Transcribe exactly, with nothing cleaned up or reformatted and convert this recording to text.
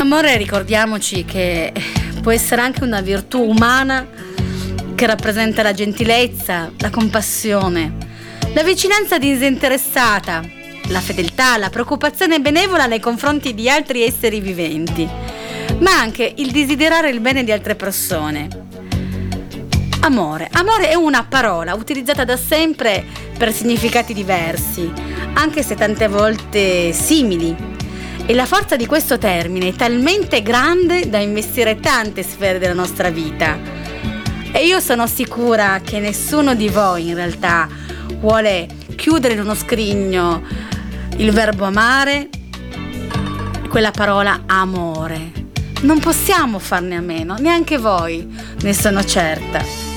L'amore, ricordiamoci che può essere anche una virtù umana che rappresenta la gentilezza, la compassione, la vicinanza disinteressata, la fedeltà, la preoccupazione benevola nei confronti di altri esseri viventi, ma anche il desiderare il bene di altre persone. Amore. Amore è una parola utilizzata da sempre per significati diversi, anche se tante volte simili. E la forza di questo termine è talmente grande da investire tante sfere della nostra vita. E io sono sicura che nessuno di voi in realtà vuole chiudere in uno scrigno il verbo amare, quella parola amore. Non possiamo farne a meno, neanche voi, ne sono certa.